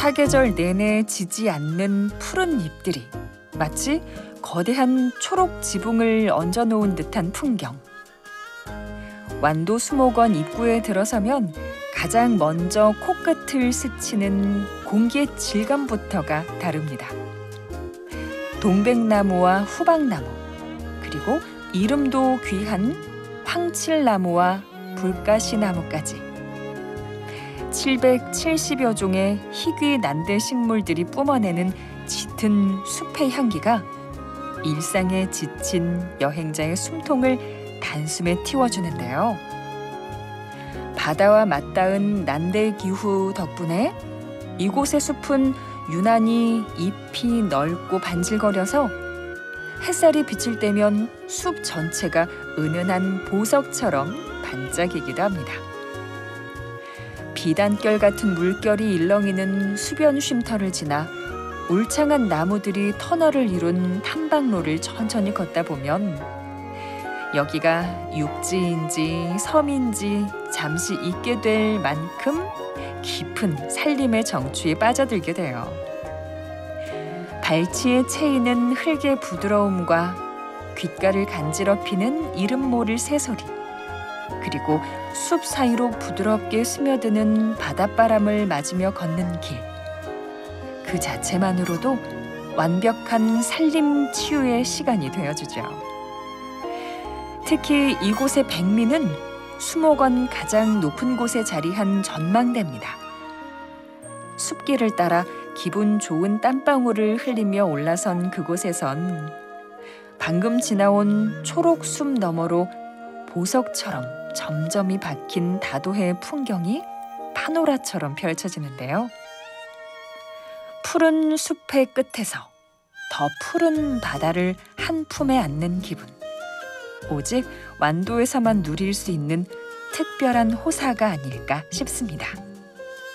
사계절 내내 지지 않는 푸른 잎들이 마치 거대한 초록 지붕을 얹어놓은 듯한 풍경. 완도 수목원 입구에 들어서면 가장 먼저 코끝을 스치는 공기의 질감부터가 다릅니다. 동백나무와 후박나무, 그리고 이름도 귀한 황칠나무와 불가시나무까지 770여 종의 희귀 난대 식물들이 뿜어내는 짙은 숲의 향기가 일상에 지친 여행자의 숨통을 단숨에 틔워주는데요. 바다와 맞닿은 난대 기후 덕분에 이곳의 숲은 유난히 잎이 넓고 반질거려서 햇살이 비칠 때면 숲 전체가 은은한 보석처럼 반짝이기도 합니다. 비단결 같은 물결이 일렁이는 수변 쉼터를 지나 울창한 나무들이 터널을 이룬 탐방로를 천천히 걷다 보면 여기가 육지인지 섬인지 잠시 잊게 될 만큼 깊은 산림의 정취에 빠져들게 돼요. 발치에 채이는 흙의 부드러움과 귓가를 간지럽히는 이름 모를 새소리, 그리고 숲 사이로 부드럽게 스며드는 바닷바람을 맞으며 걷는 길, 그 자체만으로도 완벽한 산림 치유의 시간이 되어주죠. 특히 이곳의 백미는 수목원 가장 높은 곳에 자리한 전망대입니다. 숲길을 따라 기분 좋은 땀방울을 흘리며 올라선 그곳에선 방금 지나온 초록숲 너머로 보석처럼 점점이 박힌 다도해의 풍경이 파노라처럼 펼쳐지는데요. 푸른 숲의 끝에서 더 푸른 바다를 한 품에 안는 기분. 오직 완도에서만 누릴 수 있는 특별한 호사가 아닐까 싶습니다.